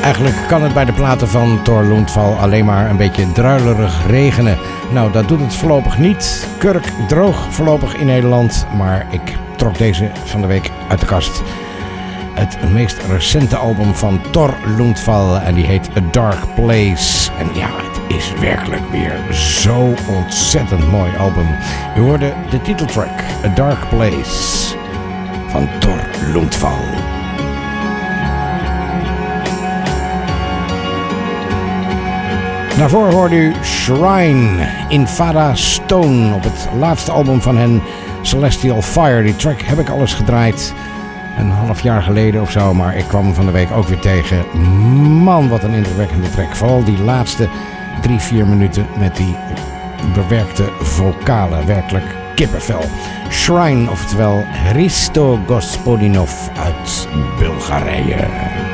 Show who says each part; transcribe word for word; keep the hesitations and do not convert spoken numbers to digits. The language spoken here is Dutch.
Speaker 1: Eigenlijk kan het bij de platen van Thor Lundvall alleen maar een beetje druilerig regenen. Nou, dat doet het voorlopig niet. Kurk droog voorlopig in Nederland, maar ik trok deze van de week uit de kast. Het meest recente album van Thor Lundvall en die heet A Dark Place. En ja, het is werkelijk weer zo ontzettend mooi album. U hoorde de titeltrack A Dark Place van Thor Lundvall. Daarvoor hoorde u Shrine, Infada Stone op het laatste album van hen, Celestial Fire. Die track heb ik al eens gedraaid een half jaar geleden of zo, maar ik kwam hem van de week ook weer tegen. Man, wat een indrukwekkende track. Vooral die laatste drie, vier minuten met die bewerkte vocalen. Werkelijk kippenvel. Shrine, oftewel Hristo Gospodinov uit Bulgarije.